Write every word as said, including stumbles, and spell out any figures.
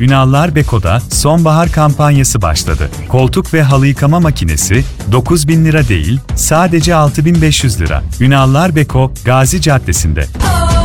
Ünallar Beko'da sonbahar kampanyası başladı. Koltuk ve halı yıkama makinesi dokuz bin lira değil, sadece altı bin beş yüz lira. Ünallar Beko, Gazi Caddesi'nde.